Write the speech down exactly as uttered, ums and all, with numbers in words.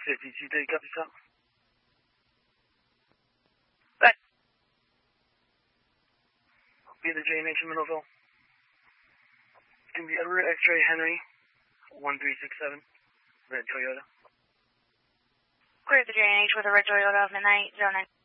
fifty-two thirty, copy, stop. Back. Be the J and H in Middleville. It's going to be Edward X-ray Henry, one three six seven, red Toyota. Clear the J and H with a red Toyota of midnight, zero nine.